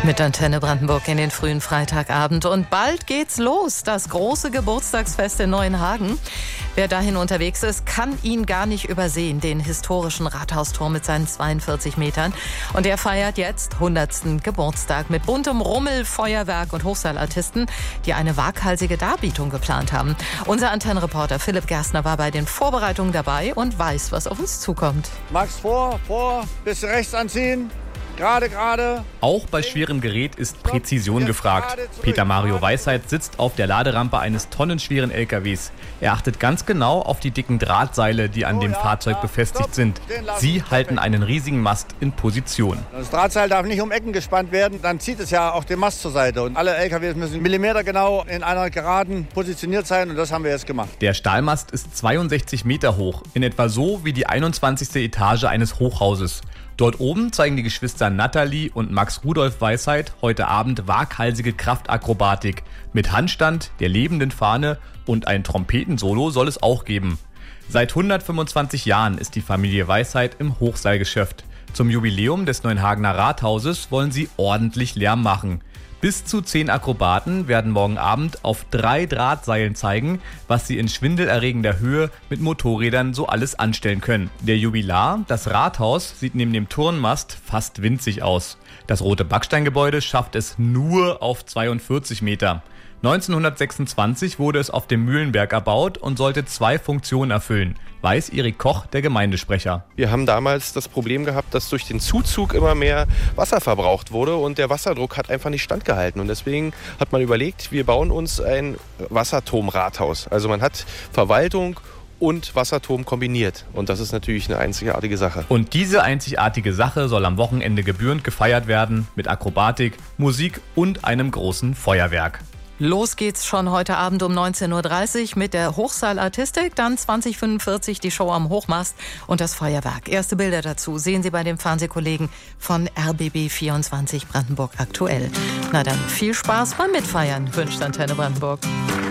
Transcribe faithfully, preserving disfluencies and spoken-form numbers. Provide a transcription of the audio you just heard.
Mit Antenne Brandenburg in den frühen Freitagabend. Und bald geht's los, das große Geburtstagsfest in Neuenhagen. Wer dahin unterwegs ist, kann ihn gar nicht übersehen, den historischen Rathausturm mit seinen zweiundvierzig Metern. Und er feiert jetzt hundertsten Geburtstag mit buntem Rummel, Feuerwerk und Hochseilartisten, die eine waghalsige Darbietung geplant haben. Unser Antennenreporter Philipp Gerstner war bei den Vorbereitungen dabei und weiß, was auf uns zukommt. Max, vor, vor, bisschen rechts anziehen. Gerade, gerade. Auch bei schwerem Gerät ist Präzision gefragt. Peter Mario Weisheit sitzt auf der Laderampe eines tonnenschweren L K Ws. Er achtet ganz genau auf die dicken Drahtseile, die an dem Fahrzeug befestigt sind. Sie halten einen riesigen Mast in Position. Das Drahtseil darf nicht um Ecken gespannt werden, dann zieht es ja auch den Mast zur Seite. Und alle L K Ws müssen millimetergenau in einer Geraden positioniert sein und das haben wir jetzt gemacht. Der Stahlmast ist zweiundsechzig Meter hoch, in etwa so wie die einundzwanzigste Etage eines Hochhauses. Dort oben zeigen die Geschwister Nathalie und Max Rudolf Weisheit heute Abend waghalsige Kraftakrobatik. Mit Handstand, der lebenden Fahne und ein Trompetensolo soll es auch geben. Seit hundertfünfundzwanzig Jahren ist die Familie Weisheit im Hochseilgeschäft. Zum Jubiläum des Neuenhagener Rathauses wollen sie ordentlich Lärm machen. Bis zu zehn Akrobaten werden morgen Abend auf drei Drahtseilen zeigen, was sie in schwindelerregender Höhe mit Motorrädern so alles anstellen können. Der Jubilar, das Rathaus, sieht neben dem Turnmast fast winzig aus. Das rote Backsteingebäude schafft es nur auf zweiundvierzig Meter. neunzehnhundertsechsundzwanzig wurde es auf dem Mühlenberg erbaut und sollte zwei Funktionen erfüllen, weiß Erik Koch, der Gemeindesprecher. Wir haben damals das Problem gehabt, dass durch den Zuzug immer mehr Wasser verbraucht wurde und der Wasserdruck hat einfach nicht standgehalten. Und deswegen hat man überlegt, wir bauen uns ein Wasserturmrathaus. Also man hat Verwaltung und Wasserturm kombiniert. Und das ist natürlich eine einzigartige Sache. Und diese einzigartige Sache soll am Wochenende gebührend gefeiert werden mit Akrobatik, Musik und einem großen Feuerwerk. Los geht's schon heute Abend um neunzehn Uhr dreißig mit der Hochseilartistik, dann zwanzig Uhr fünfundvierzig die Show am Hochmast und das Feuerwerk. Erste Bilder dazu sehen Sie bei den Fernsehkollegen von R B B vierundzwanzig Brandenburg aktuell. Na dann, viel Spaß beim Mitfeiern, wünscht Antenne Brandenburg.